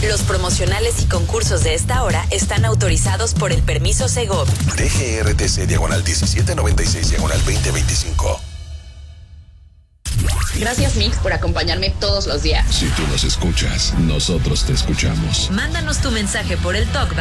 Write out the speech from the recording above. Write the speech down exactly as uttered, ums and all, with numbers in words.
Los promocionales y concursos de esta hora están autorizados por el permiso Segov. D G R T C diagonal diecisiete noventa y seis diagonal veinte veinticinco. Gracias, Mix, por acompañarme todos los días. Si tú nos escuchas, nosotros te escuchamos. Mándanos tu mensaje por el talk